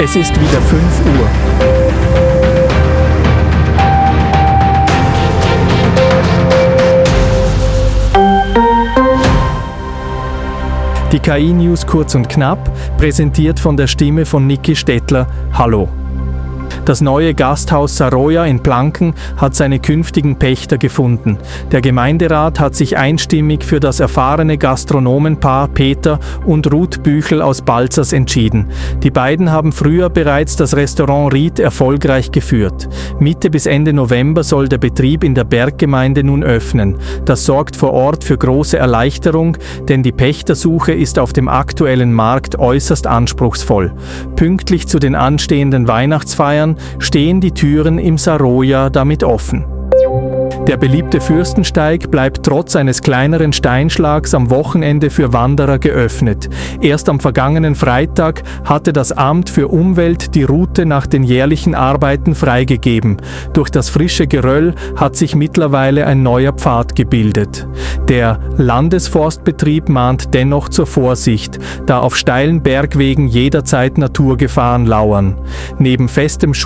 Es ist wieder 5 Uhr. Die KI-News kurz und knapp, präsentiert von der Stimme von Niki Stettler. Hallo. Das neue Gasthaus Saroja in Planken hat seine künftigen Pächter gefunden. Der Gemeinderat hat sich einstimmig für das erfahrene Gastronomenpaar Peter und Ruth Büchel aus Balzers entschieden. Die beiden haben früher bereits das Restaurant Ried erfolgreich geführt. Mitte bis Ende November soll der Betrieb in der Berggemeinde nun öffnen. Das sorgt vor Ort für große Erleichterung, denn die Pächtersuche ist auf dem aktuellen Markt äußerst anspruchsvoll. Pünktlich zu den anstehenden Weihnachtsfeiern stehen die Türen im Saroja damit offen. Der beliebte Fürstensteig bleibt trotz eines kleineren Steinschlags am Wochenende für Wanderer geöffnet. Erst am vergangenen Freitag hatte das Amt für Umwelt die Route nach den jährlichen Arbeiten freigegeben. Durch das frische Geröll hat sich mittlerweile ein neuer Pfad gebildet. Der Landesforstbetrieb mahnt dennoch zur Vorsicht, da auf steilen Bergwegen jederzeit Naturgefahren lauern. Neben festem